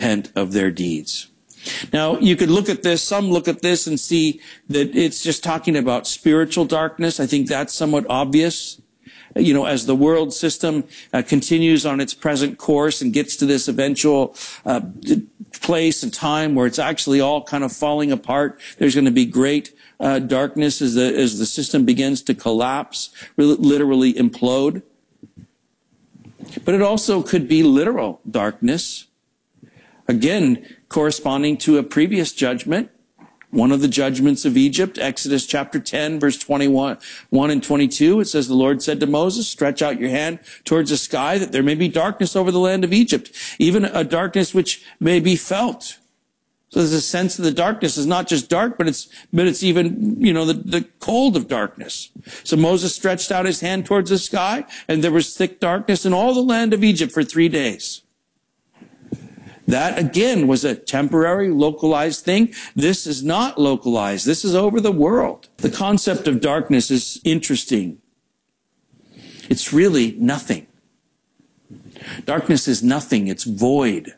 repent of their deeds. Now, you could look at this, some look at this and see that it's just talking about spiritual darkness. I think that's somewhat obvious. You know, as the world system continues on its present course and gets to this eventual place and time where it's actually all kind of falling apart, there's going to be great darkness as the system begins to collapse, literally implode. But it also could be literal darkness, again, corresponding to a previous judgment. One of the judgments of Egypt, Exodus chapter 10, verse 21 and 22, it says, the Lord said to Moses, stretch out your hand towards the sky that there may be darkness over the land of Egypt, even a darkness which may be felt. So there's a sense that the darkness is not just dark, but it's even, you know, the cold of darkness. So Moses stretched out his hand towards the sky, and there was thick darkness in all the land of Egypt for 3 days. That, again, was a temporary, localized thing. This is not localized. This is over the world. The concept of darkness is interesting. It's really nothing. Darkness is nothing. It's void.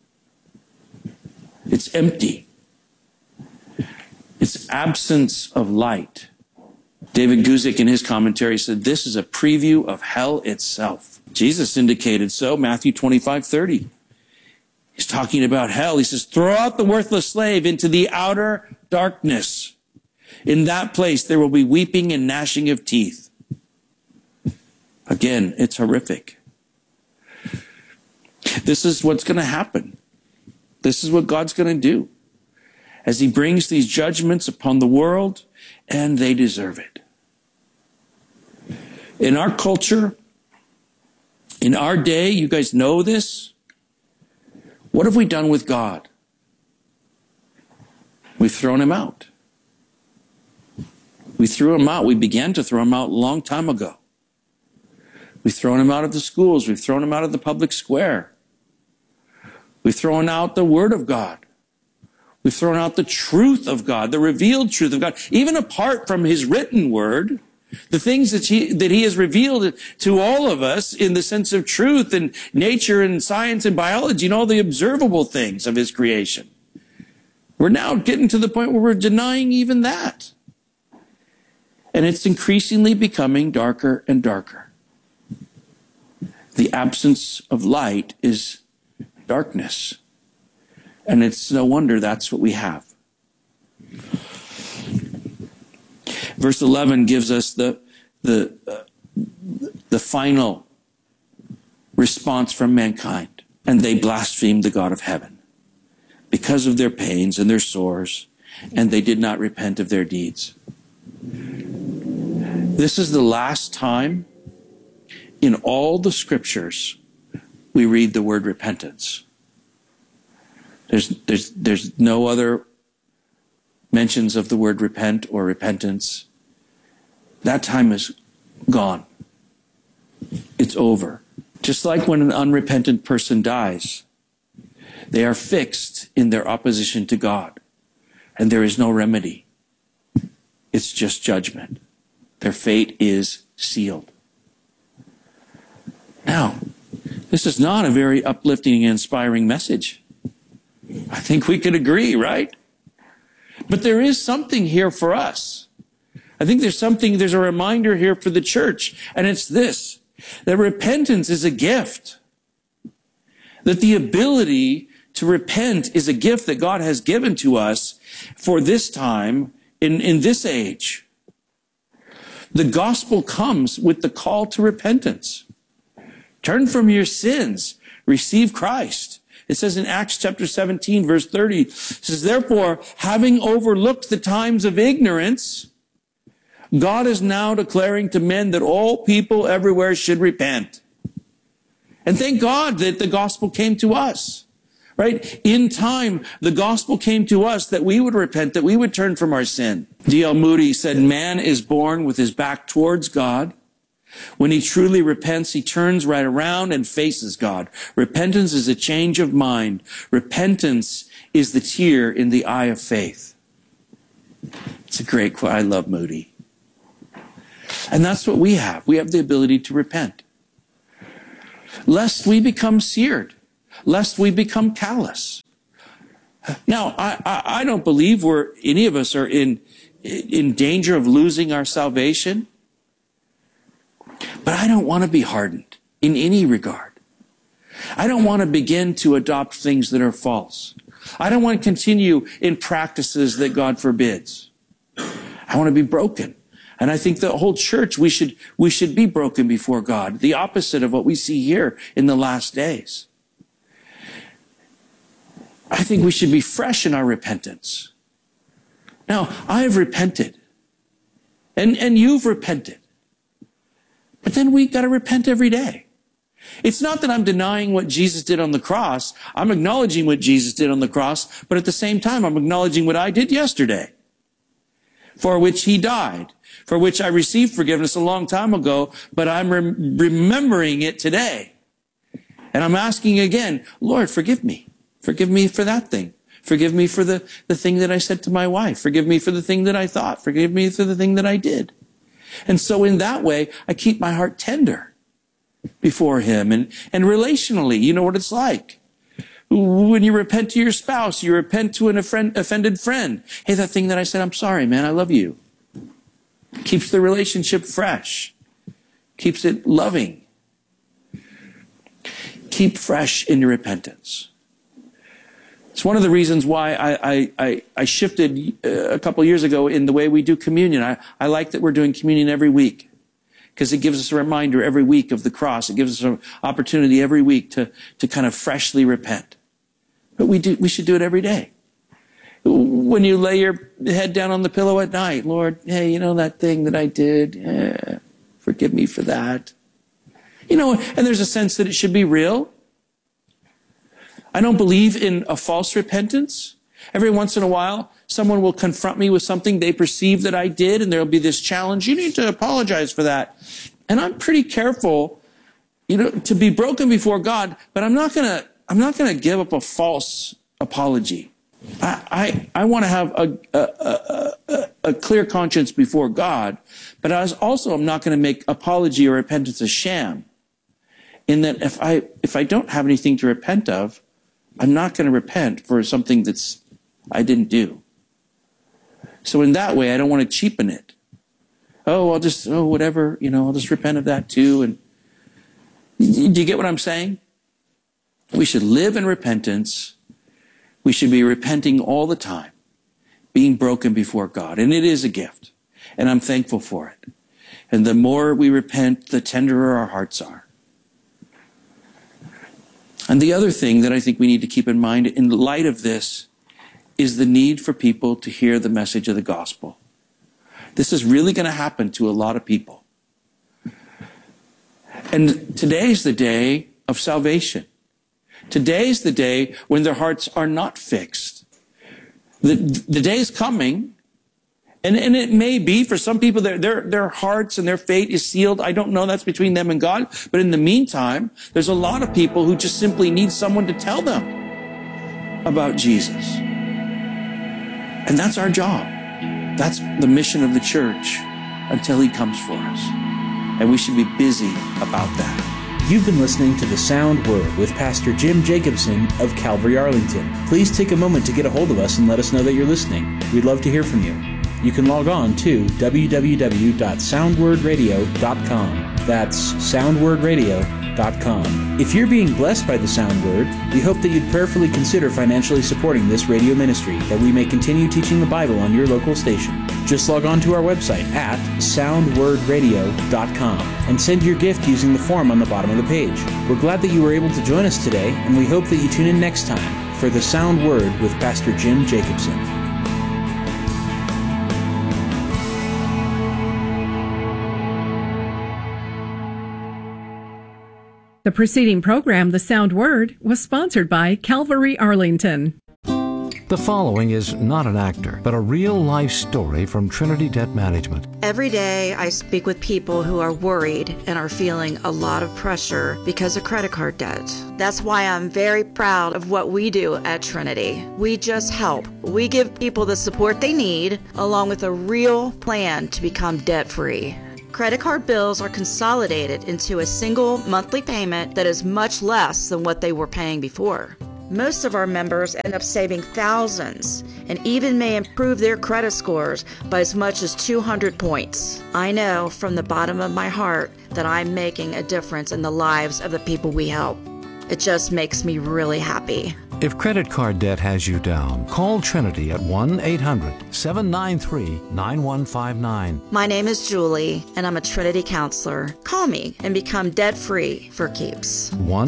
It's empty. It's absence of light. David Guzik, in his commentary, said this is a preview of hell itself. Jesus indicated so, Matthew 25:30. He's talking about hell. He says, throw out the worthless slave into the outer darkness. In that place, there will be weeping and gnashing of teeth. Again, it's horrific. This is what's going to happen. This is what God's going to do as he brings these judgments upon the world, and they deserve it. In our culture, in our day, you guys know this. What have we done with God? We've thrown him out. We threw him out. We began to throw him out a long time ago. We've thrown him out of the schools. We've thrown him out of the public square. We've thrown out the Word of God. We've thrown out the truth of God, the revealed truth of God. Even apart from his written Word, the things that he has revealed to all of us in the sense of truth and nature and science and biology and all the observable things of his creation. We're now getting to the point where we're denying even that. And it's increasingly becoming darker and darker. The absence of light is darkness. And it's no wonder that's what we have. Verse 11 gives us the final response from mankind. And they blasphemed the God of heaven because of their pains and their sores, and they did not repent of their deeds. This is the last time in all the scriptures we read the word repentance. There's no other mentions of the word repent or repentance. That time is gone. It's over. Just like when an unrepentant person dies, they are fixed in their opposition to God, and there is no remedy. It's just judgment. Their fate is sealed. Now, this is not a very uplifting and inspiring message. I think we could agree, right? But there is something here for us. I think there's a reminder here for the church, and it's this, that repentance is a gift. That the ability to repent is a gift that God has given to us for this time, in this age. The gospel comes with the call to repentance. Turn from your sins, receive Christ. It says in Acts chapter 17, verse 30, it says, therefore, having overlooked the times of ignorance, God is now declaring to men that all people everywhere should repent. And thank God that the gospel came to us, right? In time, the gospel came to us that we would repent, that we would turn from our sin. D.L. Moody said, man is born with his back towards God. When he truly repents, he turns right around and faces God. Repentance is a change of mind. Repentance is the tear in the eye of faith. It's a great quote. I love Moody. And that's what we have. We have the ability to repent. Lest we become seared. Lest we become callous. Now, I don't believe any of us are in danger of losing our salvation, but I don't want to be hardened in any regard. I don't want to begin to adopt things that are false. I don't want to continue in practices that God forbids. I want to be broken. And I think the whole church, we should be broken before God. The opposite of what we see here in the last days. I think we should be fresh in our repentance. Now, I have repented. And you've repented. But then we got to repent every day. It's not that I'm denying what Jesus did on the cross. I'm acknowledging what Jesus did on the cross, but at the same time, I'm acknowledging what I did yesterday, for which he died, for which I received forgiveness a long time ago, but I'm remembering it today. And I'm asking again, Lord, forgive me. Forgive me for that thing. Forgive me for the thing that I said to my wife. Forgive me for the thing that I thought. Forgive me for the thing that I did. And so in that way, I keep my heart tender before him. And relationally, you know what it's like. When you repent to your spouse, you repent to an offended friend. Hey, that thing that I said, I'm sorry, man, I love you. Keeps the relationship fresh. Keeps it loving. Keep fresh in your repentance. It's one of the reasons why I shifted a couple years ago in the way we do communion. I like that we're doing communion every week, because it gives us a reminder every week of the cross. It gives us an opportunity every week to kind of freshly repent. But we should do it every day. When you lay your head down on the pillow at night, Lord, hey, you know that thing that I did? Forgive me for that. You know, and there's a sense that it should be real. I don't believe in a false repentance. Every once in a while, someone will confront me with something they perceive that I did, and there'll be this challenge. You need to apologize for that. And I'm pretty careful, you know, to be broken before God, but I'm not gonna give up a false apology. I want to have a clear conscience before God, but I also am not going to make apology or repentance a sham. In that if I don't have anything to repent of, I'm not going to repent for something I didn't do. So in that way, I don't want to cheapen it. Whatever, you know, I'll just repent of that too. And do you get what I'm saying? We should live in repentance. We should be repenting all the time, being broken before God. And it is a gift. And I'm thankful for it. And the more we repent, the tenderer our hearts are. And the other thing that I think we need to keep in mind in light of this is the need for people to hear the message of the gospel. This is really going to happen to a lot of people. And today's the day of salvation. Today's the day when their hearts are not fixed. The day is coming, and it may be for some people their hearts and their fate is sealed. I don't know, that's between them and God. But in the meantime, there's a lot of people who just simply need someone to tell them about Jesus. And that's our job. That's the mission of the church until he comes for us. And we should be busy about that. You've been listening to The Sound Word with Pastor Jim Jacobson of Calvary Arlington. Please take a moment to get a hold of us and let us know that you're listening. We'd love to hear from you. You can log on to www.soundwordradio.com. That's soundwordradio.com. If you're being blessed by The Sound Word, we hope that you'd prayerfully consider financially supporting this radio ministry, that we may continue teaching the Bible on your local station. Just log on to our website at soundwordradio.com and send your gift using the form on the bottom of the page. We're glad that you were able to join us today, and we hope that you tune in next time for The Sound Word with Pastor Jim Jacobson. The preceding program, The Sound Word, was sponsored by Calvary Arlington. The following is not an actor, but a real-life story from Trinity Debt Management. Every day I speak with people who are worried and are feeling a lot of pressure because of credit card debt. That's why I'm very proud of what we do at Trinity. We just help. We give people the support they need, along with a real plan to become debt-free. Credit card bills are consolidated into a single monthly payment that is much less than what they were paying before. Most of our members end up saving thousands and even may improve their credit scores by as much as 200 points. I know from the bottom of my heart that I'm making a difference in the lives of the people we help. It just makes me really happy. If credit card debt has you down, call Trinity at 1-800-793-9159. My name is Julie, and I'm a Trinity counselor. Call me and become debt-free for keeps.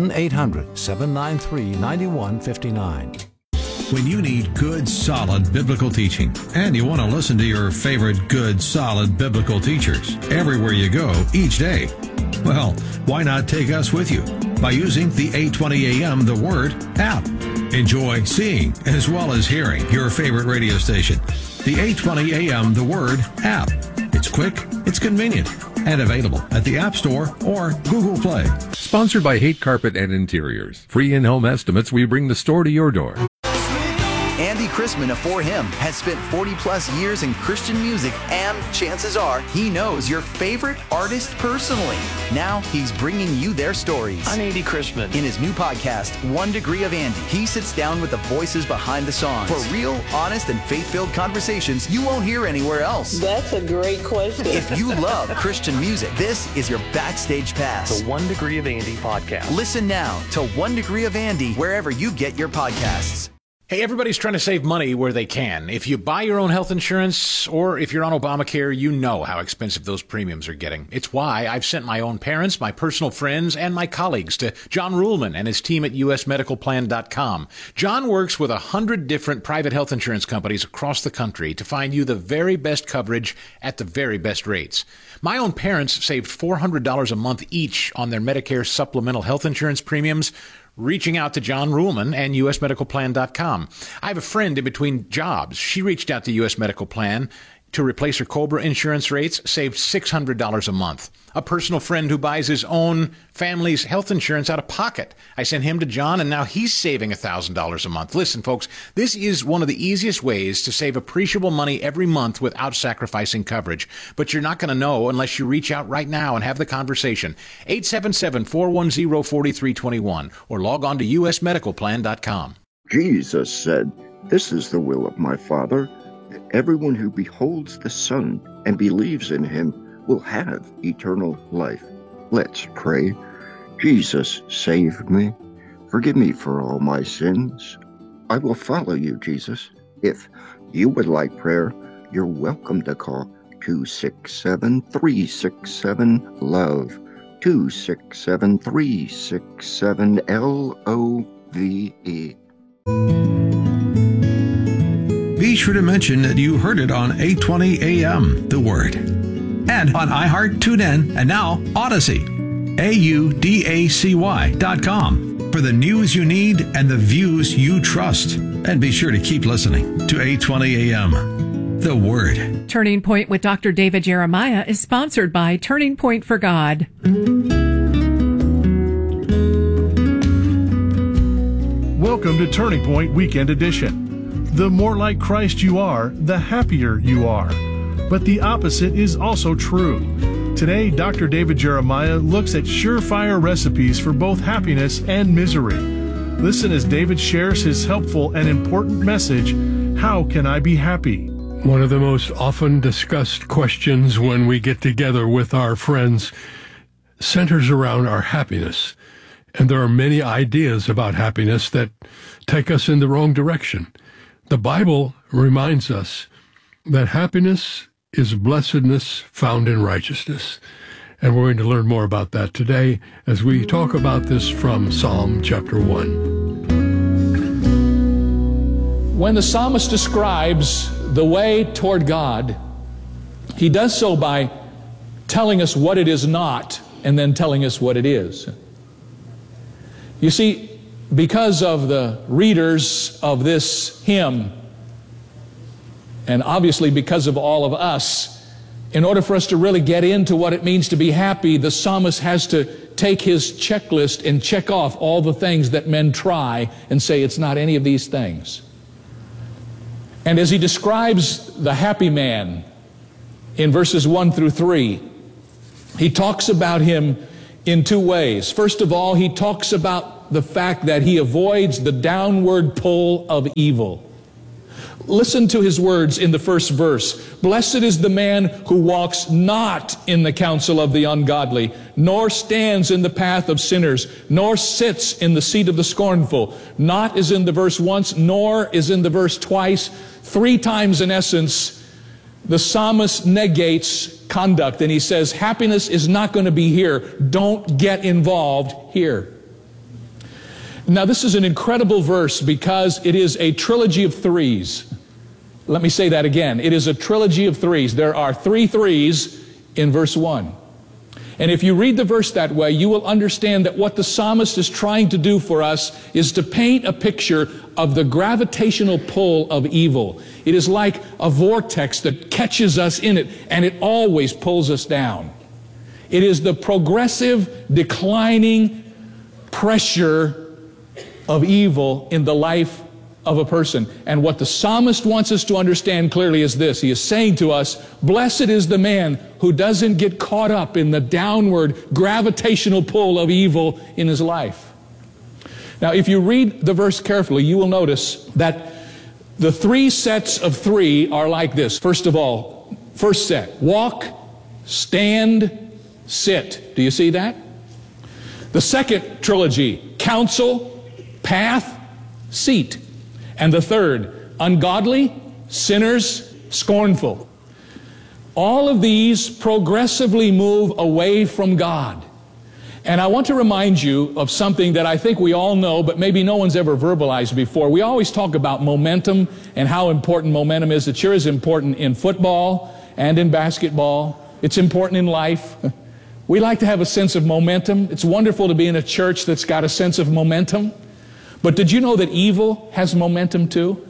1-800-793-9159. When you need good, solid biblical teaching, and you want to listen to your favorite good, solid biblical teachers everywhere you go each day, well, why not take us with you by using the 820 AM The Word app? Enjoy seeing as well as hearing your favorite radio station. The 820 AM The Word app. It's quick, it's convenient, and available at the App Store or Google Play. Sponsored by Hate Carpet and Interiors. Free in-home estimates, we bring the store to your door. Andy Chrisman of For Him has spent 40-plus years in Christian music, and chances are he knows your favorite artist personally. Now he's bringing you their stories. I'm Andy Chrisman. In his new podcast, 1 Degree of Andy, he sits down with the voices behind the songs for real, honest, and faith-filled conversations you won't hear anywhere else. That's a great question. If you love Christian music, this is your backstage pass. The 1 Degree of Andy podcast. Listen now to 1 Degree of Andy wherever you get your podcasts. Hey, everybody's trying to save money where they can. If you buy your own health insurance or if you're on Obamacare, you know how expensive those premiums are getting. It's why I've sent my own parents, my personal friends, and my colleagues to John Ruhlman and his team at usmedicalplan.com. John works with 100 different private health insurance companies across the country to find you the very best coverage at the very best rates. My own parents saved $400 a month each on their Medicare supplemental health insurance premiums, reaching out to John Ruhlman and usmedicalplan.com. I have a friend in between jobs. She reached out to US Medical Plan to replace her COBRA insurance rates, saved $600 a month. A personal friend who buys his own family's health insurance out of pocket. I sent him to John, and now he's saving $1,000 a month. Listen, folks, this is one of the easiest ways to save appreciable money every month without sacrificing coverage. But you're not going to know unless you reach out right now and have the conversation. 877-410-4321 or log on to usmedicalplan.com. Jesus said, "This is the will of my Father, that everyone who beholds the Son and believes in him will have eternal life." Let's pray. Jesus, save me. Forgive me for all my sins. I will follow you, Jesus. If you would like prayer, you're welcome to call 267-367-LOVE, 267-367-LOVE. Be sure to mention that you heard it on 820 AM, The Word. And on iHeart, TuneIn, and now Odyssey. AUDACY.com for the news you need and the views you trust. And be sure to keep listening to 820 AM, The Word. Turning Point with Dr. David Jeremiah is sponsored by Turning Point for God. Welcome to Turning Point Weekend Edition. The more like Christ you are, the happier you are. But the opposite is also true. Today, Dr. David Jeremiah looks at surefire recipes for both happiness and misery. Listen as David shares his helpful and important message, How Can I Be Happy? One of the most often discussed questions when we get together with our friends centers around our happiness. And there are many ideas about happiness that take us in the wrong direction. The Bible reminds us that happiness is blessedness found in righteousness. And we're going to learn more about that today as we talk about this from Psalm chapter 1. When the psalmist describes the way toward God, he does so by telling us what it is not and then telling us what it is. You see, because of the readers of this hymn, and obviously because of all of us, in order for us to really get into what it means to be happy, the psalmist has to take his checklist and check off all the things that men try and say it's not any of these things. And as he describes the happy man in verses 1 through 3, he talks about him in two ways. First of all, he talks about about the fact that he avoids the downward pull of evil. Listen to his words in the first verse. Blessed is the man who walks not in the counsel of the ungodly, nor stands in the path of sinners, nor sits in the seat of the scornful. Not is in the verse once, nor is in the verse twice. 3 times in essence, the psalmist negates conduct, and he says, happiness is not going to be here. Don't get involved here. Now, this is an incredible verse because it is a trilogy of threes. Let me say that again. It is a trilogy of threes. There are 3 threes in verse 1. And if you read the verse that way, you will understand that what the psalmist is trying to do for us is to paint a picture of the gravitational pull of evil. It is like a vortex that catches us in it, and it always pulls us down. It is the progressive, declining pressure of evil in the life of a person. And what the psalmist wants us to understand clearly is this. He is saying to us, blessed is the man who doesn't get caught up in the downward gravitational pull of evil in his life. Now, if you read the verse carefully, you will notice that the 3 sets of 3 are like this. First of all, first set, walk, stand, sit. Do you see that? The second trilogy, counsel, path, seat. And the third, ungodly, sinners, scornful. All of these progressively move away from God. And I want to remind you of something that I think we all know, but maybe no one's ever verbalized before. We always talk about momentum and how important momentum is. It sure is important in football and in basketball. It's important in life. We like to have a sense of momentum. It's wonderful to be in a church that's got a sense of momentum. But did you know that evil has momentum too?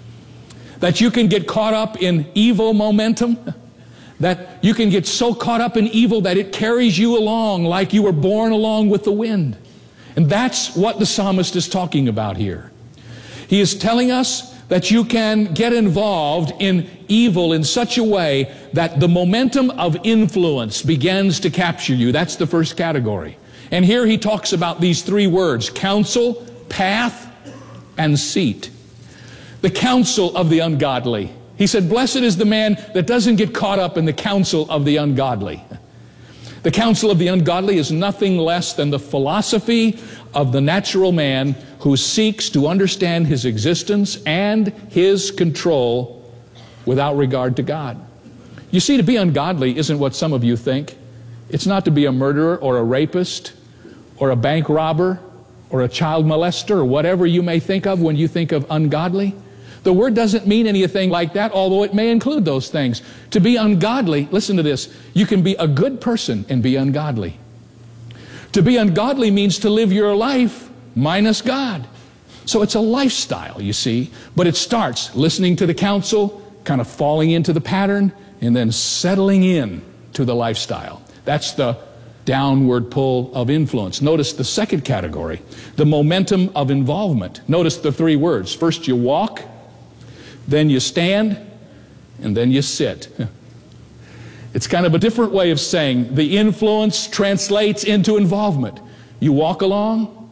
That you can get caught up in evil momentum? That you can get so caught up in evil that it carries you along like you were born along with the wind. And that's what the psalmist is talking about here. He is telling us that you can get involved in evil in such a way that the momentum of influence begins to capture you. That's the first category. And here he talks about these 3 words, counsel, path, and seat. The counsel of the ungodly. He said, blessed is the man that doesn't get caught up in the counsel of the ungodly. The counsel of the ungodly is nothing less than the philosophy of the natural man who seeks to understand his existence and his control without regard to God. You see, to be ungodly isn't what some of you think. It's not to be a murderer or a rapist or a bank robber or a child molester or whatever you may think of when you think of ungodly. The word doesn't mean anything like that, although it may include those things. To be ungodly, listen to this, you can be a good person and be ungodly. To be ungodly means to live your life minus God. So it's a lifestyle, you see, but it starts listening to the counsel, kind of falling into the pattern, and then settling in to the lifestyle. That's the downward pull of influence. Notice the second category, the momentum of involvement. Notice the 3 words. First you walk, then you stand, and then you sit. It's kind of a different way of saying the influence translates into involvement. You walk along,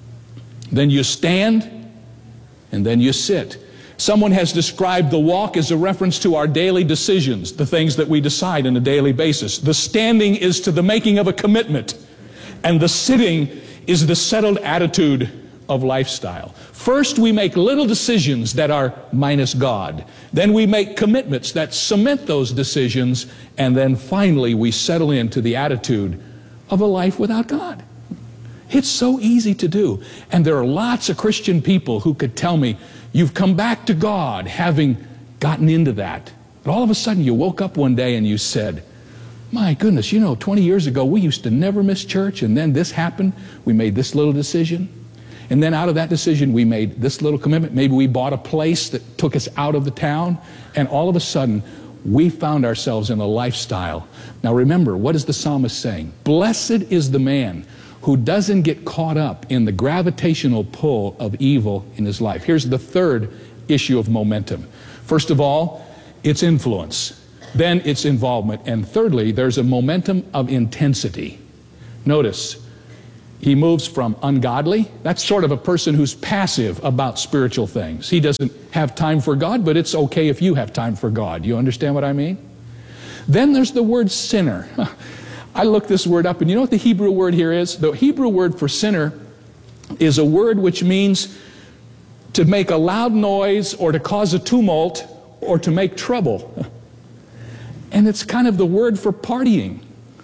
then you stand, and then you sit. Someone has described the walk as a reference to our daily decisions, the things that we decide on a daily basis. The standing is to the making of a commitment, and the sitting is the settled attitude of lifestyle. First, we make little decisions that are minus God. Then we make commitments that cement those decisions, and then finally we settle into the attitude of a life without God. It's so easy to do. And there are lots of Christian people who could tell me, you've come back to God having gotten into that. But all of a sudden you woke up one day and you said, my goodness, 20 years ago we used to never miss church, and then this happened. We made this little decision. And then out of that decision we made this little commitment. Maybe we bought a place that took us out of the town, and all of a sudden we found ourselves in a lifestyle. Now remember, what is the psalmist saying? Blessed is the man who doesn't get caught up in the gravitational pull of evil in his life. Here's the third issue of momentum. First of all, it's influence. Then it's involvement. And thirdly, there's a momentum of intensity. Notice, He moves from ungodly. That's sort of a person who's passive about spiritual things. He doesn't have time for God, but it's okay if you have time for God. You understand what I mean? Then there's the word sinner. I looked this word up, and you know what the Hebrew word here is? The Hebrew word for sinner is a word which means to make a loud noise or to cause a tumult or to make trouble. And it's kind of the word for partying.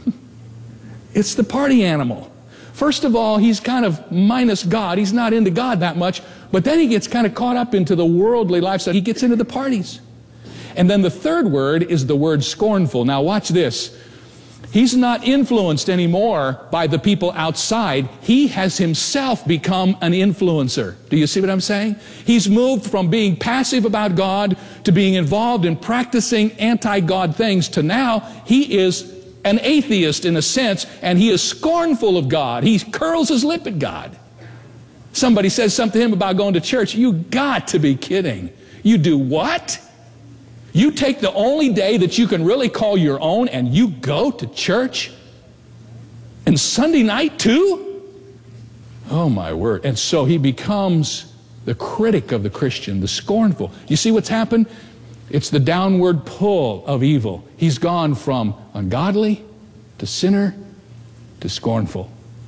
It's the party animal. First of all, he's kind of minus God. He's not into God that much. But then he gets kind of caught up into the worldly lifestyle. He gets into the parties. And then the third word is the word scornful. Now watch this. He's not influenced anymore by the people outside. He has himself become an influencer. Do you see what I'm saying? He's moved from being passive about God to being involved in practicing anti-God things to now he is an atheist in a sense, and he is scornful of God. He curls his lip at God. Somebody says something to him about going to church. You got to be kidding. You do what? You take the only day that you can really call your own and you go to church? And Sunday night too? Oh my word. And so he becomes the critic of the Christian, the scornful. You see what's happened? It's the downward pull of evil. He's gone from ungodly to sinner to scornful.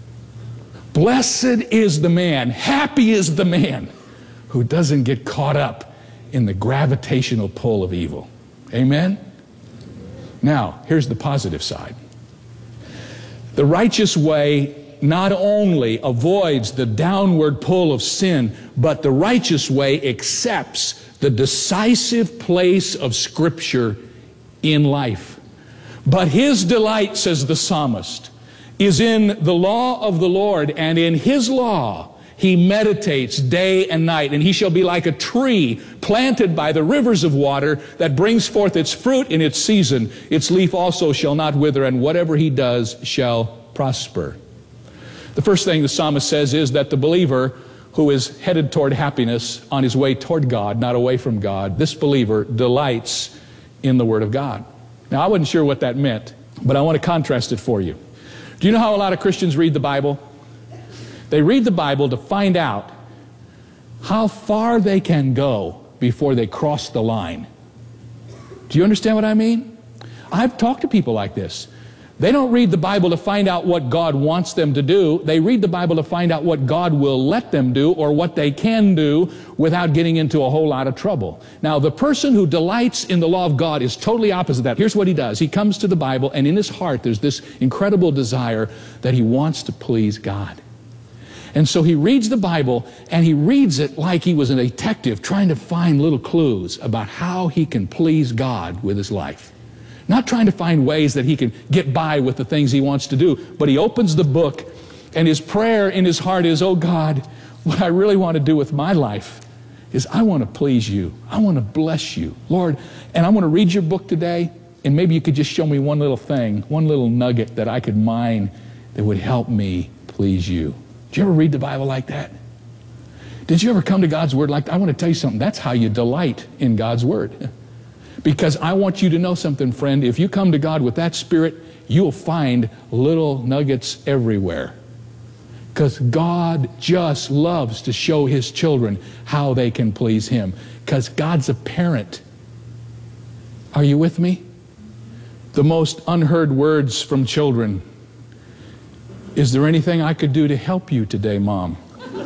Blessed is the man, happy is the man who doesn't get caught up in the gravitational pull of evil. Amen? Now, here's the positive side. The righteous way not only avoids the downward pull of sin, but the righteous way accepts the decisive place of Scripture in life. But his delight, says the psalmist, is in the law of the Lord, and in his law he meditates day and night, and he shall be like a tree planted by the rivers of water that brings forth its fruit in its season. Its leaf also shall not wither, and whatever he does shall prosper. The first thing the psalmist says is that the believer who is headed toward happiness on his way toward God, not away from God, this believer delights in the Word of God. Now, I wasn't sure what that meant, but I want to contrast it for you. Do you know how a lot of Christians read the Bible? They read the Bible to find out how far they can go before they cross the line. Do you understand what I mean? I've talked to people like this. They don't read the Bible to find out what God wants them to do. They read the Bible to find out what God will let them do or what they can do without getting into a whole lot of trouble. Now, the person who delights in the law of God is totally opposite of that. Here's what he does. He comes to the Bible, and in his heart there's this incredible desire that he wants to please God. And so he reads the Bible, and he reads it like he was a detective trying to find little clues about how he can please God with his life. Not trying to find ways that he can get by with the things he wants to do, but he opens the book, and his prayer in his heart is, oh God, what I really want to do with my life is I want to please you. I want to bless you, Lord, and I want to read your book today, and maybe you could just show me one little thing, one little nugget that I could mine that would help me please you. Did you ever read the Bible like that? Did you ever come to God's Word like that? I want to tell you something. That's how you delight in God's Word. Because I want you to know something, friend. If you come to God with that spirit, you'll find little nuggets everywhere. Because God just loves to show His children how they can please Him. Because God's a parent. Are you with me? The most unheard words from children. Is there anything I could do to help you today, Mom?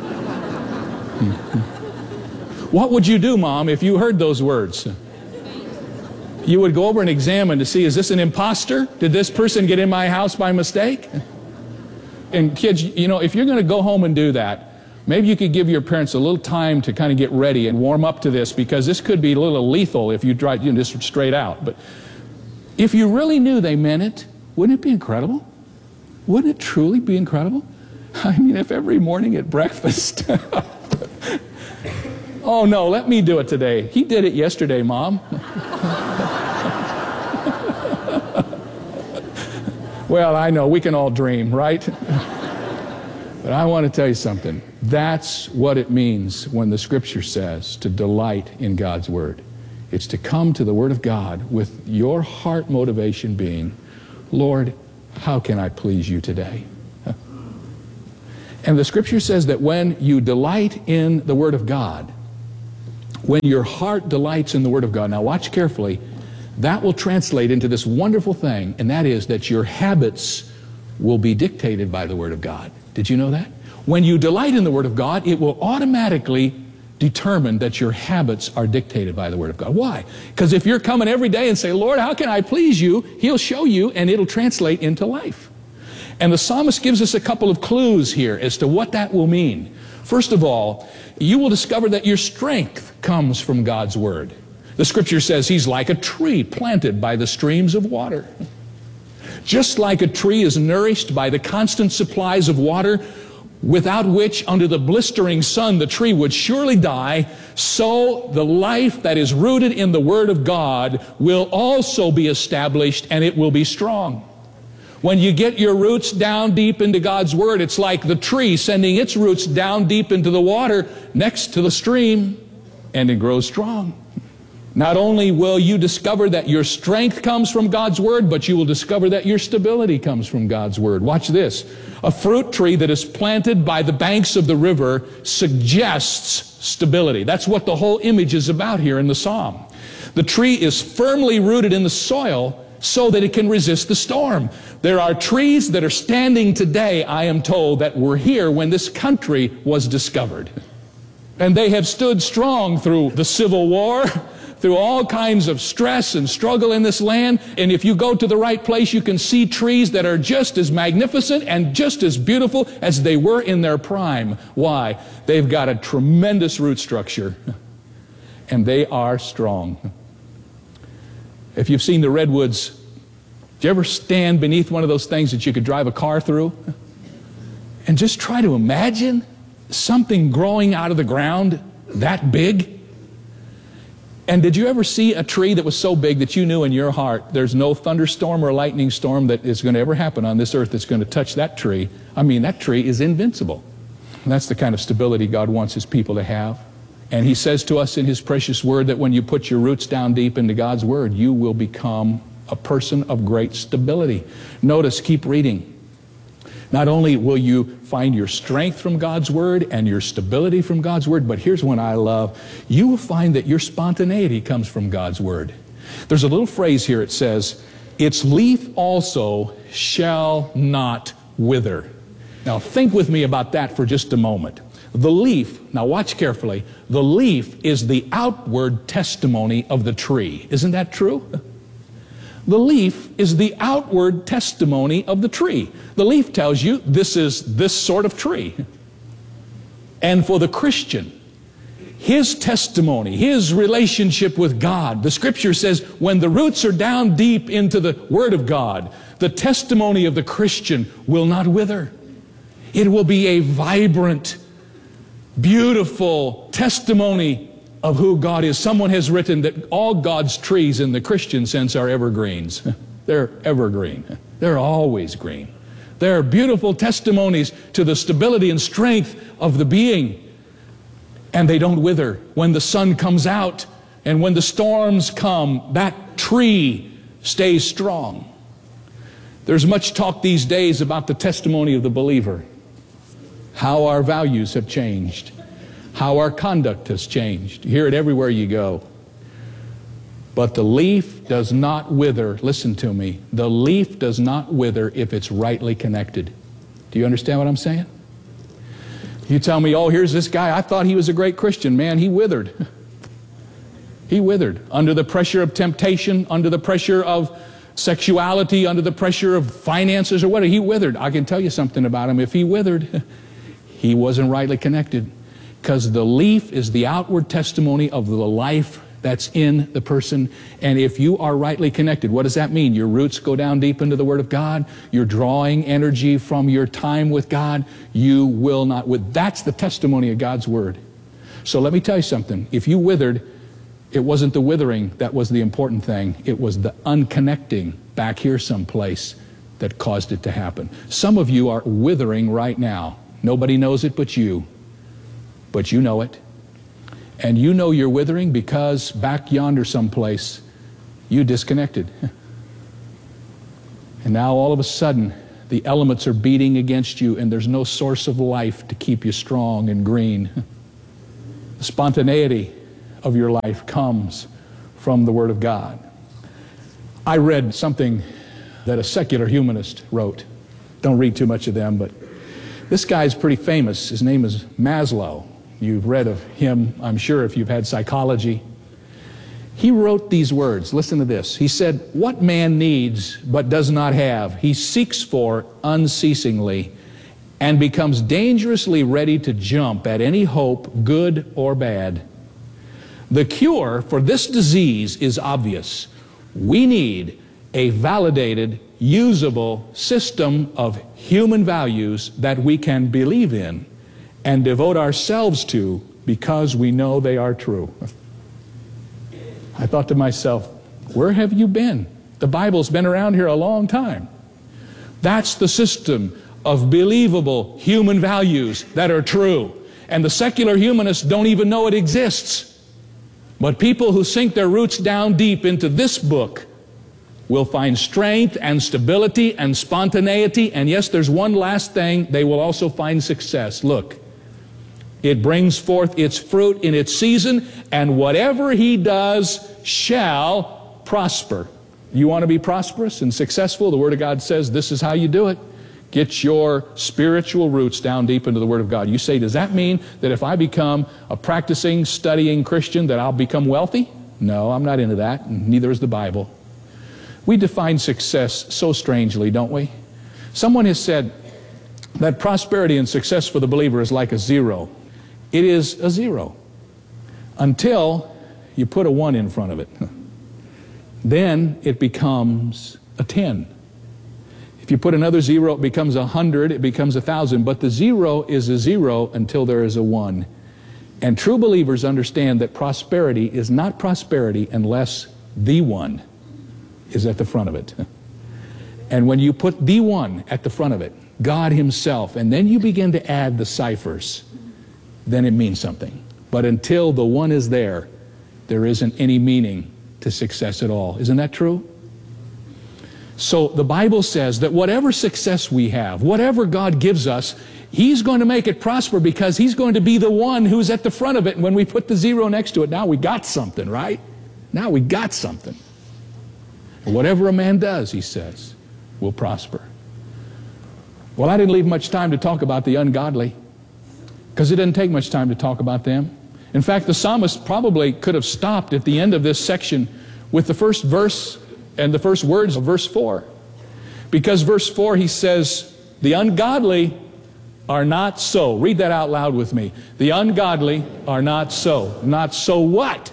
What would you do, Mom, if you heard those words? You would go over and examine to see, is this an imposter? Did this person get in my house by mistake? And kids, you know, if you're going to go home and do that, maybe you could give your parents a little time to kind of get ready and warm up to this, because this could be a little lethal if you try just straight out. But if you really knew they meant it, wouldn't it be incredible? Wouldn't it truly be incredible? I mean, if every morning at breakfast, oh no, let me do it today. He did it yesterday, Mom. Well, I know, we can all dream, right? But I want to tell you something. That's what it means when the Scripture says to delight in God's Word. It's to come to the Word of God with your heart motivation being, Lord, how can I please you today? And the Scripture says that when you delight in the Word of God, when your heart delights in the Word of God, now watch carefully, that will translate into this wonderful thing, and that is that your habits will be dictated by the Word of God. Did you know that? When you delight in the Word of God, it will automatically determine that your habits are dictated by the Word of God. Why? Because if you're coming every day and say, Lord, how can I please you? He'll show you, and it'll translate into life. And the psalmist gives us a couple of clues here as to what that will mean. First of all, you will discover that your strength comes from God's Word. The Scripture says he's like a tree planted by the streams of water. Just like a tree is nourished by the constant supplies of water, without which under the blistering sun the tree would surely die, so the life that is rooted in the Word of God will also be established, and it will be strong. When you get your roots down deep into God's Word, it's like the tree sending its roots down deep into the water next to the stream, and it grows strong. Not only will you discover that your strength comes from God's Word, but you will discover that your stability comes from God's Word. Watch this. A fruit tree that is planted by the banks of the river suggests stability. That's what the whole image is about here in the psalm. The tree is firmly rooted in the soil so that it can resist the storm. There are trees that are standing today, I am told, that were here when this country was discovered. And they have stood strong through the Civil War, through all kinds of stress and struggle in this land. And if you go to the right place, you can see trees that are just as magnificent and just as beautiful as they were in their prime. Why? They've got a tremendous root structure, and they are strong. If you've seen the redwoods, did you ever stand beneath one of those things that you could drive a car through? And just try to imagine something growing out of the ground that big. And did you ever see a tree that was so big that you knew in your heart there's no thunderstorm or lightning storm that is going to ever happen on this earth that's going to touch that tree? I mean, that tree is invincible. And that's the kind of stability God wants His people to have. And He says to us in His precious Word that when you put your roots down deep into God's Word, you will become a person of great stability. Notice, keep reading. Not only will you find your strength from God's Word and your stability from God's Word, but here's one I love. You will find that your spontaneity comes from God's Word. There's a little phrase here. It says, its leaf also shall not wither. Now think with me about that for just a moment. The leaf, now watch carefully, the leaf is the outward testimony of the tree. Isn't that true? The leaf is the outward testimony of the tree. The leaf tells you this is this sort of tree. And for the Christian, his testimony, his relationship with God, the Scripture says when the roots are down deep into the Word of God, the testimony of the Christian will not wither. It will be a vibrant, beautiful testimony of who God is. Someone has written that all God's trees in the Christian sense are evergreens. They're evergreen. They're always green. They're beautiful testimonies to the stability and strength of the being. And they don't wither. When the sun comes out and when the storms come, that tree stays strong. There's much talk these days about the testimony of the believer. How our values have changed. How our conduct has changed. You hear it everywhere you go. But the leaf does not wither. Listen to me. The leaf does not wither if it's rightly connected. Do you understand what I'm saying? You tell me, oh, here's this guy. I thought he was a great Christian. Man, he withered. He withered under the pressure of temptation, under the pressure of sexuality, under the pressure of finances or whatever. He withered. I can tell you something about him. If he withered, he wasn't rightly connected. Because the leaf is the outward testimony of the life that's in the person. And if you are rightly connected, what does that mean? Your roots go down deep into the Word of God. You're drawing energy from your time with God. You will not wither. That's the testimony of God's Word. So let me tell you something. If you withered, it wasn't the withering that was the important thing. It was the unconnecting back here someplace that caused it to happen. Some of you are withering right now. Nobody knows it but you. But you know it. And you know you're withering because back yonder someplace, you disconnected. And now all of a sudden, the elements are beating against you and there's no source of life to keep you strong and green. The spontaneity of your life comes from the Word of God. I read something that a secular humanist wrote. Don't read too much of them, but this guy's pretty famous. His name is Maslow. You've read of him, I'm sure, if you've had psychology. He wrote these words. Listen to this. He said, "What man needs but does not have, he seeks for unceasingly and becomes dangerously ready to jump at any hope, good or bad. The cure for this disease is obvious. We need a validated, usable system of human values that we can believe in and devote ourselves to because we know they are true." I thought to myself, where have you been? The Bible's been around here a long time. That's the system of believable human values that are true. And the secular humanists don't even know it exists. But people who sink their roots down deep into this book will find strength and stability and spontaneity. And yes, there's one last thing, they will also find success. Look, it brings forth its fruit in its season, and whatever he does shall prosper. You want to be prosperous and successful? The Word of God says this is how you do it. Get your spiritual roots down deep into the Word of God. You say, does that mean that if I become a practicing, studying Christian that I'll become wealthy? No, I'm not into that, and neither is the Bible. We define success so strangely, don't we? Someone has said that prosperity and success for the believer is like a zero. It is a zero until you put a 1 in front of it. Then it becomes a 10. If you put another 0, it becomes 100, it becomes 1,000. But the 0 is a 0 until there is a 1. And true believers understand that prosperity is not prosperity unless the 1 is at the front of it. And when you put the 1 at the front of it, God Himself, and then you begin to add the ciphers, then it means something. But until the 1 is there, there isn't any meaning to success at all. Isn't that true? So the Bible says that whatever success we have, whatever God gives us, He's going to make it prosper because He's going to be the 1 who's at the front of it. And when we put the 0 next to it, now we got something, right? Now we got something. And whatever a man does, He says, will prosper. Well, I didn't leave much time to talk about the ungodly because it didn't take much time to talk about them. In fact, the psalmist probably could have stopped at the end of this section with the first verse and the first words of verse 4. Because verse 4, he says, the ungodly are not so. Read that out loud with me. The ungodly are not so. Not so what?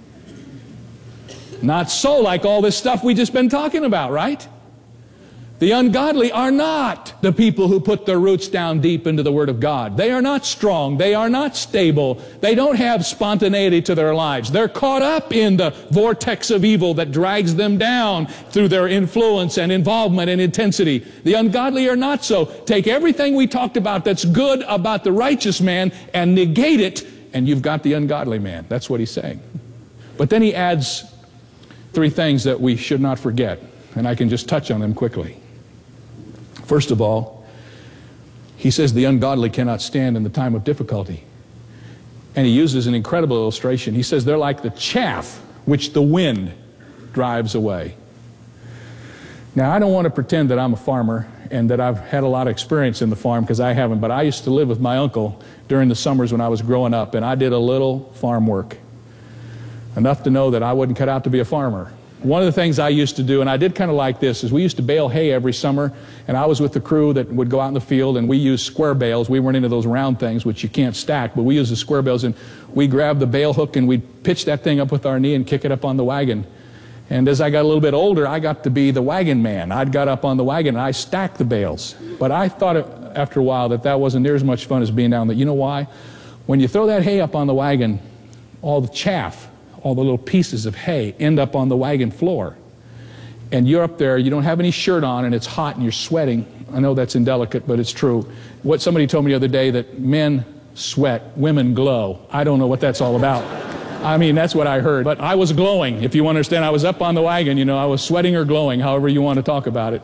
Not so like all this stuff we just been talking about, right? The ungodly are not the people who put their roots down deep into the Word of God. They are not strong. They are not stable. They don't have spontaneity to their lives. They're caught up in the vortex of evil that drags them down through their influence and involvement and intensity. The ungodly are not so. Take everything we talked about that's good about the righteous man and negate it, and you've got the ungodly man. That's what he's saying. But then he adds 3 things that we should not forget, and I can just touch on them quickly. First of all, he says the ungodly cannot stand in the time of difficulty. And he uses an incredible illustration. He says they're like the chaff which the wind drives away. Now, I don't want to pretend that I'm a farmer and that I've had a lot of experience in the farm, because I haven't, but I used to live with my uncle during the summers when I was growing up, and I did a little farm work. Enough to know that I wasn't cut out to be a farmer. One of the things I used to do, and I did kind of like this, is we used to bale hay every summer, and I was with the crew that would go out in the field, and we used square bales. We weren't into those round things, which you can't stack, but we used the square bales, and we grabbed the bale hook, and we'd pitch that thing up with our knee and kick it up on the wagon. And as I got a little bit older, I got to be the wagon man. I'd got up on the wagon, and I stacked the bales. But I thought after a while that wasn't near as much fun as being down there. You know why? When you throw that hay up on the wagon, all the chaff, all the little pieces of hay end up on the wagon floor. And you're up there, you don't have any shirt on, and it's hot and you're sweating. I know that's indelicate, but it's true. What somebody told me the other day, that men sweat, women glow. I don't know what that's all about. I mean, that's what I heard. But I was glowing, if you understand. I was up on the wagon, I was sweating or glowing, however you want to talk about it.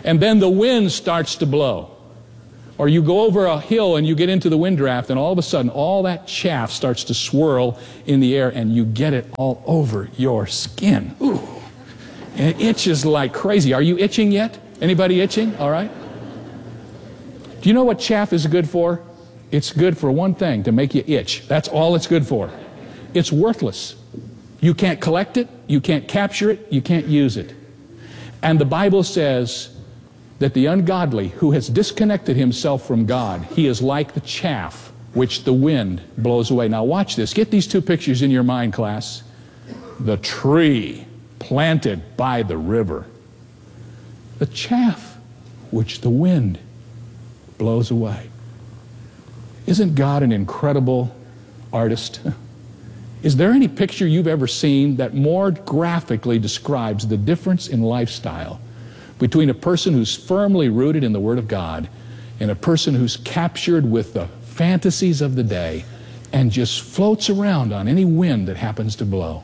And then the wind starts to blow. Or you go over a hill and you get into the wind draft, and all of a sudden all that chaff starts to swirl in the air and you get it all over your skin. Ooh. And it itches like crazy. Are you itching yet? Anybody itching? All right. Do you know what chaff is good for? It's good for one thing, to make you itch. That's all it's good for. It's worthless. You can't collect it, you can't capture it, you can't use it. And the Bible says that the ungodly who has disconnected himself from God, he is like the chaff which the wind blows away. Now watch this. Get these two pictures in your mind, class. The tree planted by the river. The chaff which the wind blows away. Isn't God an incredible artist? Is there any picture you've ever seen that more graphically describes the difference in lifestyle between a person who's firmly rooted in the Word of God and a person who's captured with the fantasies of the day and just floats around on any wind that happens to blow?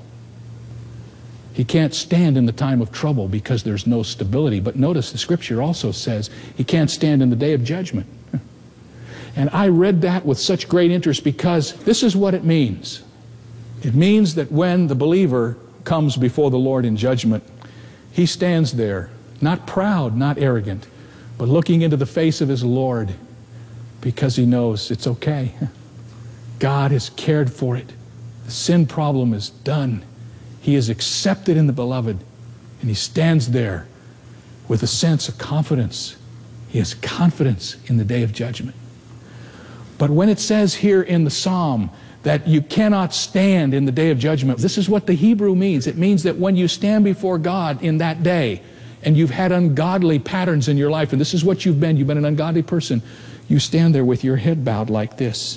He can't stand in the time of trouble because there's no stability. But notice the Scripture also says he can't stand in the day of judgment. And I read that with such great interest because this is what it means. It means that when the believer comes before the Lord in judgment, he stands there, not proud, not arrogant, but looking into the face of his Lord because he knows it's okay. God has cared for it. The sin problem is done. He is accepted in the Beloved, and he stands there with a sense of confidence. He has confidence in the day of judgment. But when it says here in the Psalm that you cannot stand in the day of judgment, this is what the Hebrew means. It means that when you stand before God in that day, and you've had ungodly patterns in your life, and this is what you've been an ungodly person, you stand there with your head bowed like this.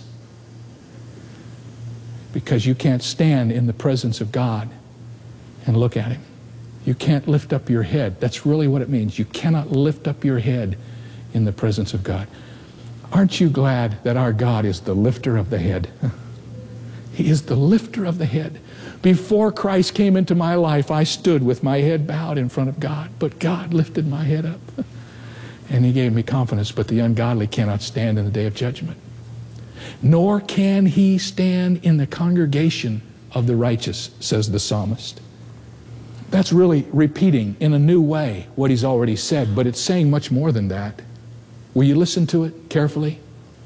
Because you can't stand in the presence of God and look at Him. You can't lift up your head. That's really what it means. You cannot lift up your head in the presence of God. Aren't you glad that our God is the lifter of the head? He is the lifter of the head. Before Christ came into my life, I stood with my head bowed in front of God, but God lifted my head up. And He gave me confidence, but the ungodly cannot stand in the day of judgment. Nor can he stand in the congregation of the righteous, says the psalmist. That's really repeating in a new way what he's already said, but it's saying much more than that. Will you listen to it carefully?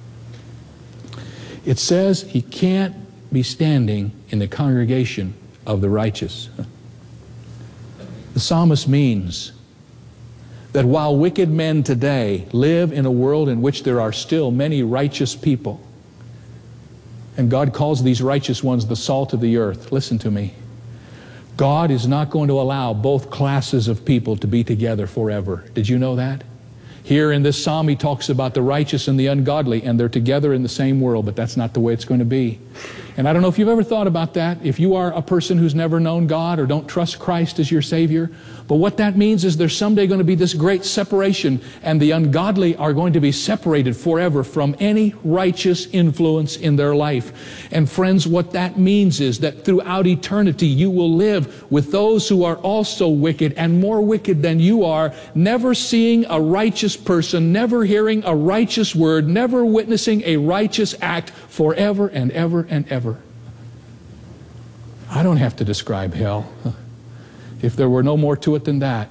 It says he can't be standing in the congregation of the righteous. The psalmist means that while wicked men today live in a world in which there are still many righteous people, and God calls these righteous ones the salt of the earth, listen to me, God is not going to allow both classes of people to be together forever. Did you know that? Here in this psalm, he talks about the righteous and the ungodly, and they're together in the same world, but that's not the way it's going to be. And I don't know if you've ever thought about that, if you are a person who's never known God or don't trust Christ as your Savior, but what that means is there's someday going to be this great separation, and the ungodly are going to be separated forever from any righteous influence in their life. And friends, what that means is that throughout eternity you will live with those who are also wicked and more wicked than you are, never seeing a righteous person, never hearing a righteous word, never witnessing a righteous act forever and ever and ever. I don't have to describe hell. If there were no more to it than that,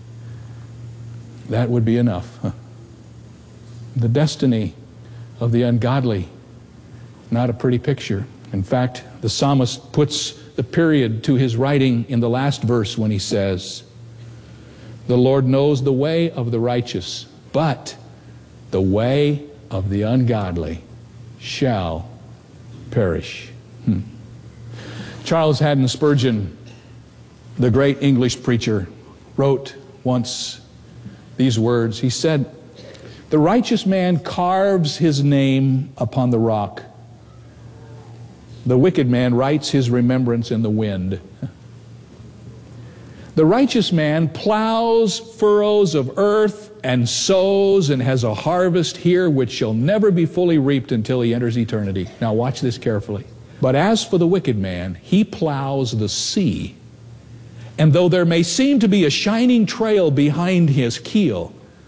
that would be enough. The destiny of the ungodly, not a pretty picture. In fact, the psalmist puts the period to his writing in the last verse when he says, "The Lord knows the way of the righteous, but the way of the ungodly shall perish." Charles Haddon Spurgeon, the great English preacher, wrote once these words. He said, "The righteous man carves his name upon the rock. The wicked man writes his remembrance in the wind. The righteous man plows furrows of earth and sows and has a harvest here which shall never be fully reaped until he enters eternity." Now watch this carefully. "But as for the wicked man, he plows the sea. And though there may seem to be a shining trail behind his keel,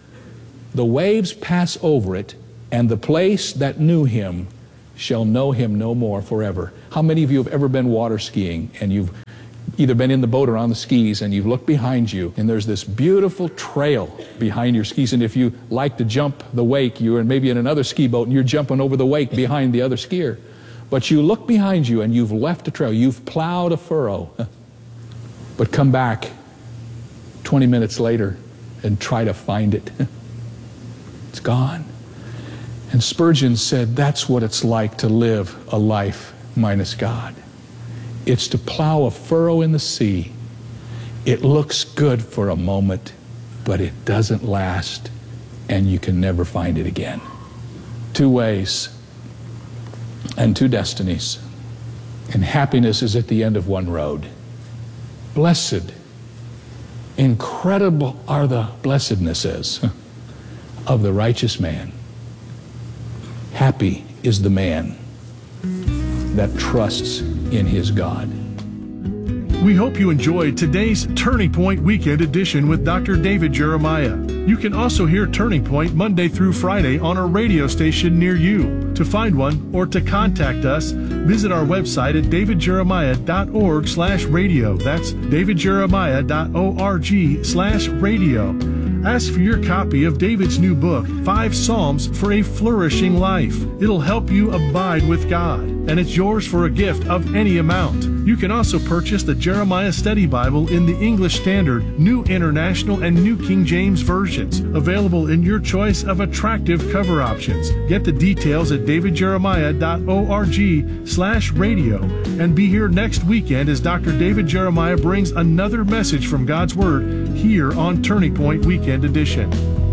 The waves pass over it, and the place that knew him shall know him no more forever. How many of you have ever been water skiing and you've either been in the boat or on the skis and you've looked behind you and there's this beautiful trail behind your skis, and if you like to jump the wake, you're maybe in another ski boat and you're jumping over the wake behind the other skier. But you look behind you and you've left a trail, you've plowed a furrow, but come back 20 minutes later and try to find it. It's gone. And Spurgeon said that's what it's like to live a life minus God. It's to plow a furrow in the sea. It looks good for a moment, but it doesn't last, and you can never find it again. Two ways and two destinies, and happiness is at the end of one road. Blessed, incredible are the blessednesses of the righteous man. Happy is the man that trusts in his God. We hope you enjoyed today's Turning Point Weekend Edition with Dr. David Jeremiah. You can also hear Turning Point Monday through Friday on a radio station near you. To find one or to contact us, visit our website at davidjeremiah.org/radio. That's davidjeremiah.org/radio. Ask for your copy of David's new book, 5 Psalms for a Flourishing Life. It'll help you abide with God, and it's yours for a gift of any amount. You can also purchase the Jeremiah Study Bible in the English Standard, New International, and New King James versions, available in your choice of attractive cover options. Get the details at davidjeremiah.org/radio, and be here next weekend as Dr. David Jeremiah brings another message from God's Word here on Turning Point Weekend Edition.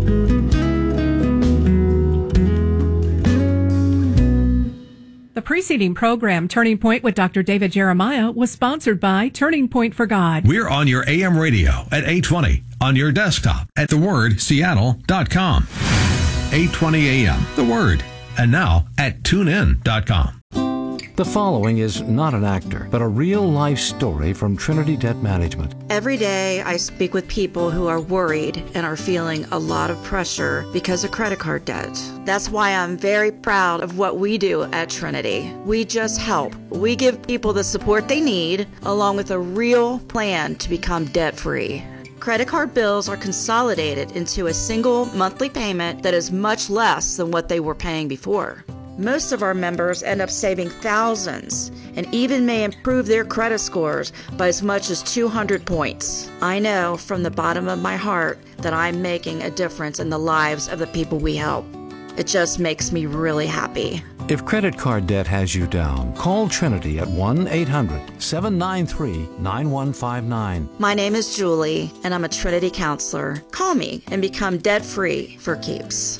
The preceding program, Turning Point with Dr. David Jeremiah, was sponsored by Turning Point for God. We're on your AM radio at 820, on your desktop at thewordseattle.com. 820 AM, The Word, and now at tunein.com. The following is not an actor, but a real-life story from Trinity Debt Management. Every day I speak with people who are worried and are feeling a lot of pressure because of credit card debt. That's why I'm very proud of what we do at Trinity. We just help. We give people the support they need, along with a real plan to become debt-free. Credit card bills are consolidated into a single monthly payment that is much less than what they were paying before. Most of our members end up saving thousands and even may improve their credit scores by as much as 200 points. I know from the bottom of my heart that I'm making a difference in the lives of the people we help. It just makes me really happy. If credit card debt has you down, call Trinity at 1-800-793-9159. My name is Julie, and I'm a Trinity counselor. Call me and become debt-free for keeps.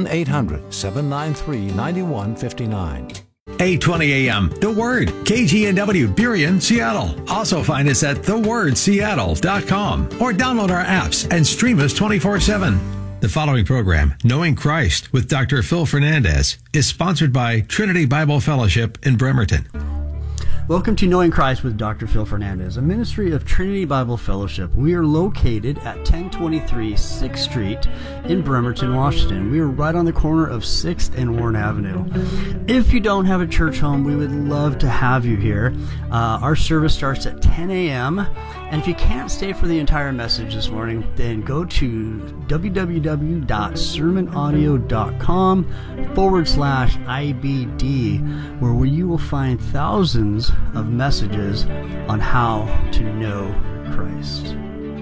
1-800-793-9159. 820 AM, The Word, KGNW, Burien, Seattle. Also find us at thewordseattle.com or download our apps and stream us 24/7. The following program, Knowing Christ with Dr. Phil Fernandez, is sponsored by Trinity Bible Fellowship in Bremerton. Welcome to Knowing Christ with Dr. Phil Fernandez, a ministry of Trinity Bible Fellowship. We are located at 1023 6th Street in Bremerton, Washington. We are right on the corner of 6th and Warren Avenue. If you don't have a church home, we would love to have you here. Our service starts at 10 a.m., and if you can't stay for the entire message this morning, then go to www.sermonaudio.com/IBD, where you will find thousands of messages on how to know Christ.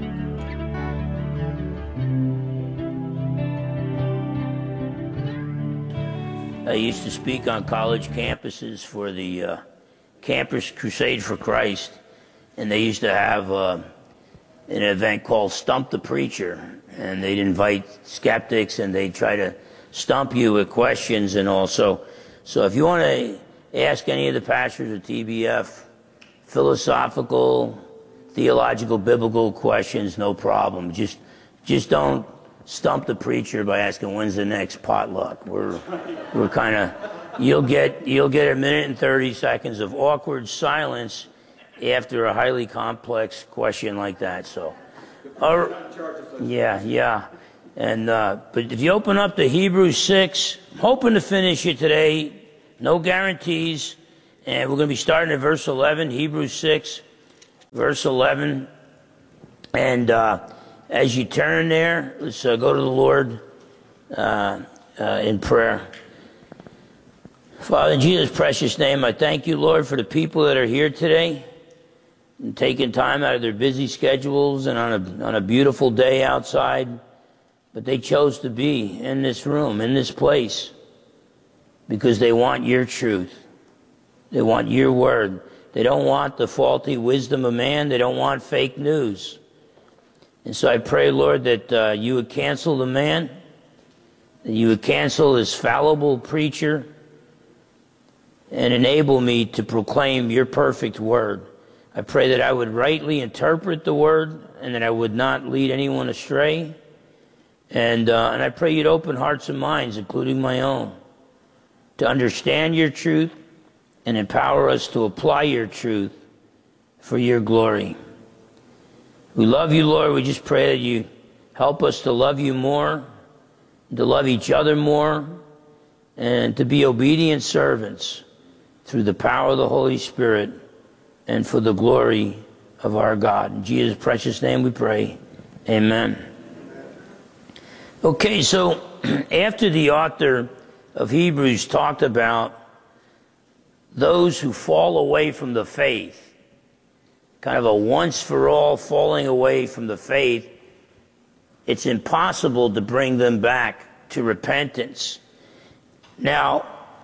I used to speak on college campuses for the Campus Crusade for Christ, and they used to have an event called Stump the Preacher, and they'd invite skeptics and they'd try to stump you with questions. And also, so if you want to ask any of the pastors at TBF philosophical, theological, biblical questions, no problem. Just don't stump the preacher by asking when's the next potluck. We're kind of, you'll get a minute and 30 seconds of awkward silence after a highly complex question like that. So, yeah. And but if you open up to Hebrews 6, I'm hoping to finish it today. No guarantees. And we're going to be starting at verse 11, Hebrews 6, verse 11. And as you turn there, let's go to the Lord in prayer. Father, in Jesus' precious name, I thank you, Lord, for the people that are here today and taking time out of their busy schedules and on a beautiful day outside. But they chose to be in this room, in this place, because they want your truth. They want your word. They don't want the faulty wisdom of man. They don't want fake news. And so I pray, Lord, that you would cancel the man, that you would cancel this fallible preacher, and enable me to proclaim your perfect word. I pray that I would rightly interpret the word and that I would not lead anyone astray. And I pray you'd open hearts and minds, including my own, to understand your truth and empower us to apply your truth for your glory. We love you, Lord. We just pray that you help us to love you more, to love each other more, and to be obedient servants through the power of the Holy Spirit and for the glory of our God. In Jesus' precious name we pray. Amen. Okay, so after the author of Hebrews talked about those who fall away from the faith, kind of a once-for-all falling away from the faith, it's impossible to bring them back to repentance. Now,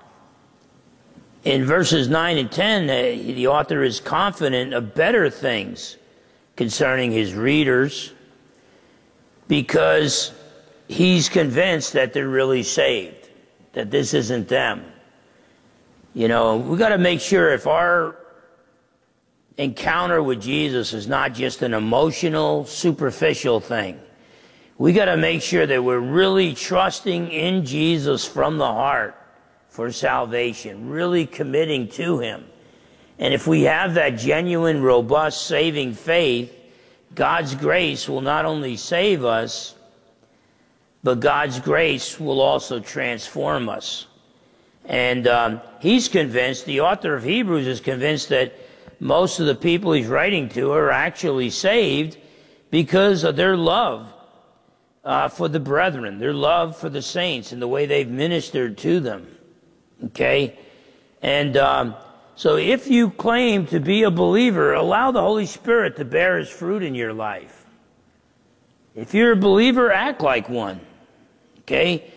in verses 9 and 10, the author is confident of better things concerning his readers because he's convinced that they're really saved, that this isn't them. You know, we got to make sure if our encounter with Jesus is not just an emotional, superficial thing. We got to make sure that we're really trusting in Jesus from the heart for salvation, really committing to him. And if we have that genuine, robust, saving faith, God's grace will not only save us, but God's grace will also transform us. And he's convinced, the author of Hebrews is convinced that most of the people he's writing to are actually saved because of their love for the brethren, their love for the saints and the way they've ministered to them. Okay? And so if you claim to be a believer, allow the Holy Spirit to bear his fruit in your life. If you're a believer, act like one. Okay?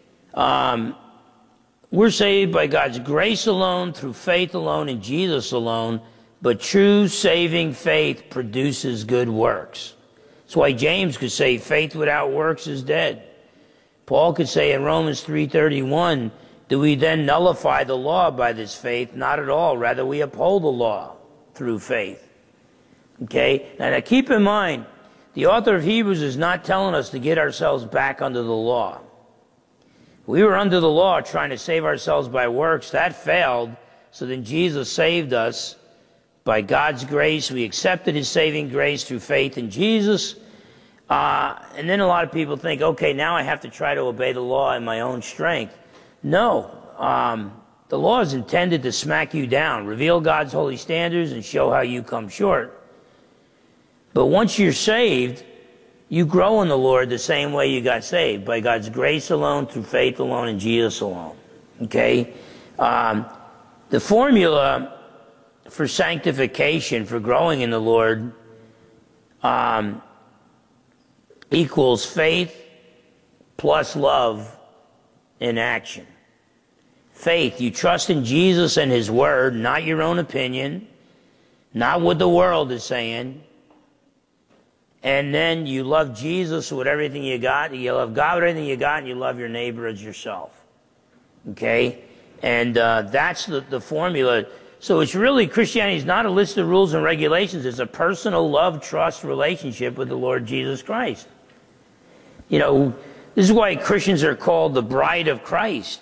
We're saved by God's grace alone, through faith alone, in Jesus alone. But true saving faith produces good works. That's why James could say faith without works is dead. Paul could say in Romans 3:31, do we then nullify the law by this faith? Not at all. Rather, we uphold the law through faith. Okay? Now keep in mind, the author of Hebrews is not telling us to get ourselves back under the law. We were under the law trying to save ourselves by works. That failed. So then Jesus saved us by God's grace. We accepted his saving grace through faith in Jesus. And then a lot of people think, okay, now I have to try to obey the law in my own strength. No. The law is intended to smack you down, reveal God's holy standards, and show how you come short. But once you're saved, you grow in the Lord the same way you got saved, by God's grace alone, through faith alone, in Jesus alone. Okay? The formula for sanctification, for growing in the Lord, equals faith plus love in action. Faith, you trust in Jesus and his word, not your own opinion, not what the world is saying. And then you love Jesus with everything you got. You love God with everything you got, and you love your neighbor as yourself. Okay? And that's the formula. So it's really, Christianity is not a list of rules and regulations. It's a personal love, trust relationship with the Lord Jesus Christ. You know, this is why Christians are called the bride of Christ.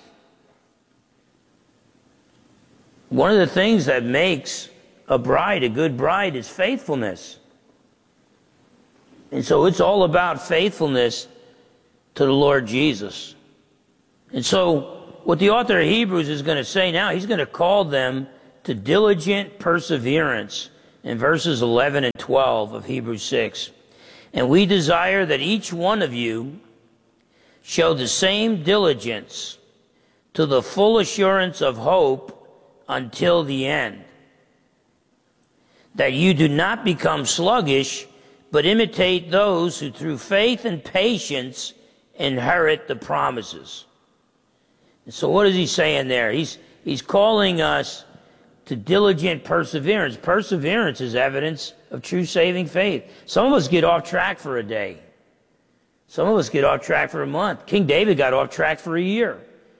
One of the things that makes a bride a good bride is faithfulness. And so it's all about faithfulness to the Lord Jesus. And so what the author of Hebrews is going to say now, he's going to call them to diligent perseverance in verses 11 and 12 of Hebrews 6. And we desire that each one of you show the same diligence to the full assurance of hope until the end, that you do not become sluggish, but imitate those who through faith and patience inherit the promises. And so what is he saying there? He's calling us to diligent perseverance. Perseverance is evidence of true saving faith. Some of us get off track for a day. Some of us get off track for a month. King David got off track for a year.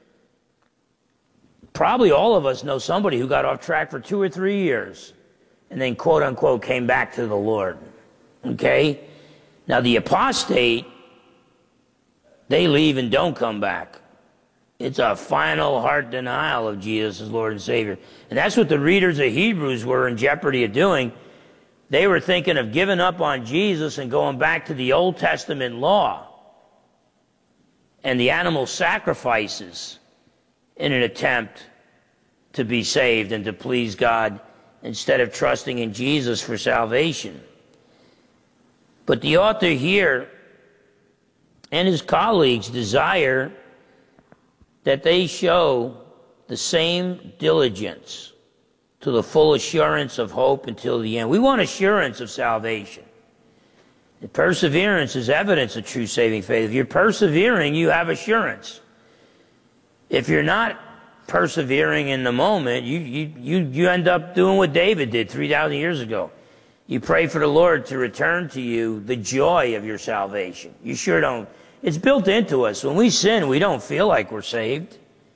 Probably all of us know somebody who got off track for 2 or 3 years and then, quote unquote, came back to the Lord. Okay? Now, the apostate, they leave and don't come back. It's a final heart denial of Jesus as Lord and Savior. And that's what the readers of Hebrews were in jeopardy of doing. They were thinking of giving up on Jesus and going back to the Old Testament law and the animal sacrifices in an attempt to be saved and to please God instead of trusting in Jesus for salvation. But the author here and his colleagues desire that they show the same diligence to the full assurance of hope until the end. We want assurance of salvation. And perseverance is evidence of true saving faith. If you're persevering, you have assurance. If you're not persevering in the moment, you end up doing what David did 3,000 years ago. You pray for the Lord to return to you the joy of your salvation. You sure don't. It's built into us. When we sin, we don't feel like we're saved.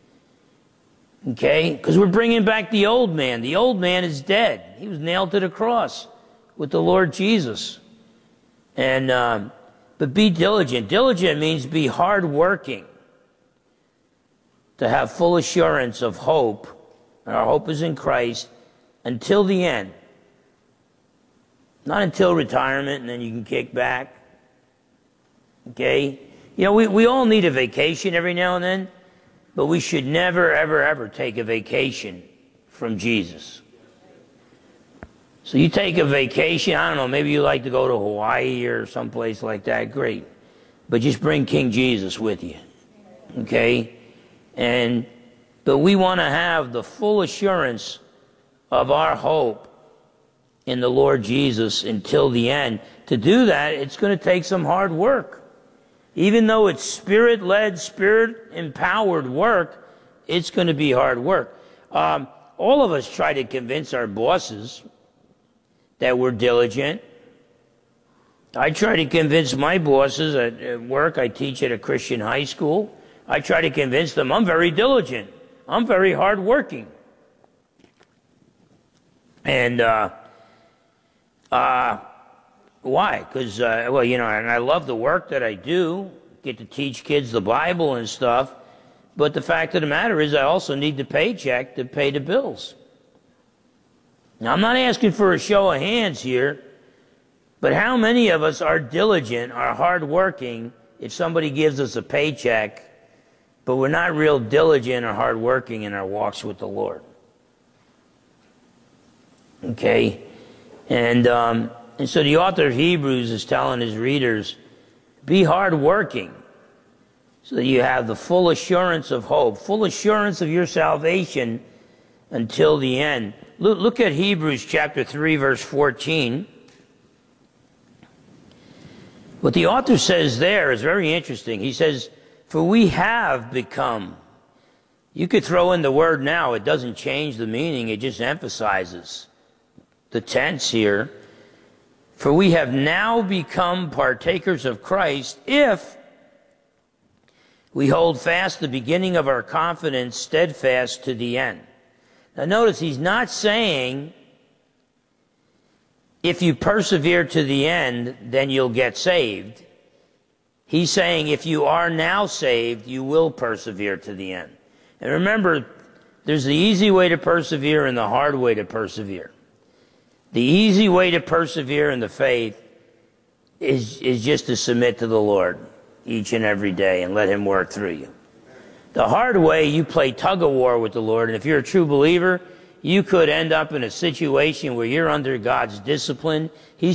Okay? Because we're bringing back the old man. The old man is dead. He was nailed to the cross with the Lord Jesus. And, but be diligent. Diligent means be hardworking. To have full assurance of hope. And our hope is in Christ until the end. Not until retirement and then you can kick back. Okay? You know, we all need a vacation every now and then, but we should never, ever, ever take a vacation from Jesus. So you take a vacation, I don't know, maybe you like to go to Hawaii or someplace like that, great. But just bring King Jesus with you. Okay? But we want to have the full assurance of our hope in the Lord Jesus until the end. To do that, it's going to take some hard work. Even though it's Spirit-led, Spirit-empowered work, it's going to be hard work. All of us try to convince our bosses that we're diligent. I try to convince my bosses at work. I teach at a Christian high school. I try to convince them I'm very diligent. I'm very hardworking. And why? Because, well, you know, and I love the work that I do, get to teach kids the Bible and stuff. But the fact of the matter is I also need the paycheck to pay the bills. Now, I'm not asking for a show of hands here, but how many of us are diligent, are hardworking, if somebody gives us a paycheck, but we're not real diligent or hardworking in our walks with the Lord? Okay? And so the author of Hebrews is telling his readers, be hardworking so that you have the full assurance of hope, full assurance of your salvation until the end. Look at Hebrews chapter 3, verse 14. What the author says there is very interesting. He says, for we have become. You could throw in the word now. It doesn't change the meaning. It just emphasizes the tense here. For we have now become partakers of Christ if we hold fast the beginning of our confidence steadfast to the end. Now notice he's not saying if you persevere to the end, then you'll get saved. He's saying if you are now saved, you will persevere to the end. And remember, there's the easy way to persevere and the hard way to persevere. The easy way to persevere in the faith is just to submit to the Lord. each and every day and let him work through you. The hard way, you play tug of war with the Lord, and if you're a true believer, you could end up in a situation where you're under God's discipline. He's